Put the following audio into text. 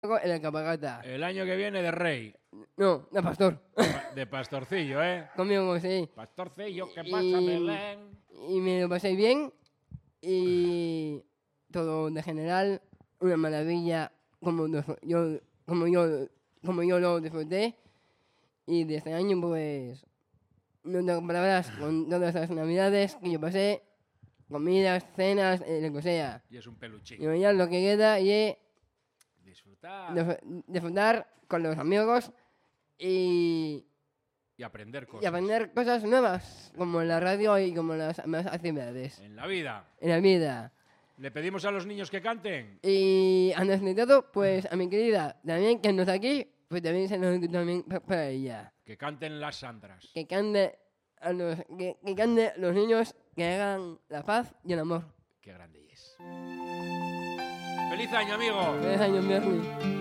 en la cabalgata. El año que viene de rey. No, de pastor. De pastorcillo, ¿eh? Conmigo, sí. Pastorcillo, ¿qué pasa, Y- Belén? Y me lo pasé bien. Y todo de general, una maravilla como yo lo disfruté. Y de este año, pues, no tengo palabras con todas las navidades que yo pasé, comidas, cenas, lo que sea. Y es un peluchín. Y ya lo que queda y Disfrutar disfrutar con los amigos y y aprender cosas. y aprender cosas nuevas, como en la radio y como las más actividades En la vida. en la vida. Le pedimos a los niños que canten. Y antes de todo, pues a mi querida también que no está aquí, pues también se nos también para ella. Que canten las Sandras. Que cante que cante los niños que hagan la paz y el amor. Qué grande es. ¡Feliz año, amigo! Feliz año, Bernie.